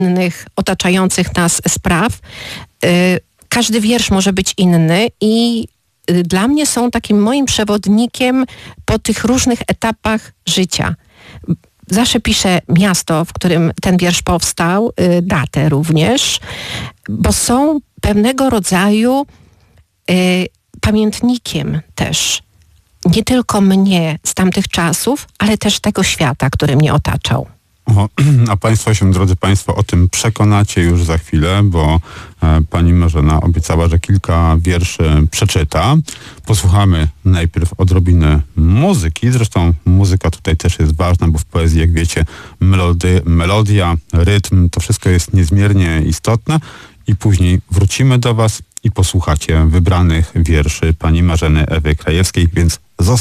innych otaczających nas spraw. Każdy wiersz może być inny i dla mnie są takim moim przewodnikiem po tych różnych etapach życia. Zawsze piszę miasto, w którym ten wiersz powstał, datę również, bo są pewnego rodzaju pamiętnikiem też. Nie tylko mnie z tamtych czasów, ale też tego świata, który mnie otaczał. A Państwo się, drodzy Państwo, o tym przekonacie już za chwilę, bo pani Marzena obiecała, że kilka wierszy przeczyta. Posłuchamy najpierw odrobiny muzyki. Zresztą muzyka tutaj też jest ważna, bo w poezji, jak wiecie, melodia, rytm, to wszystko jest niezmiernie istotne. I później wrócimy do Was i posłuchacie wybranych wierszy pani Marzeny Ewy Krajewskiej, więc